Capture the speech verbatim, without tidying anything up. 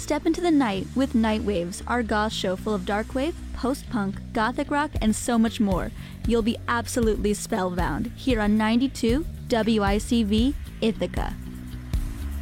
Step into the night with Nightwaves, our goth show full of darkwave, post-punk, gothic rock, and so much more. You'll be absolutely spellbound here on ninety-two W I C V Ithaca.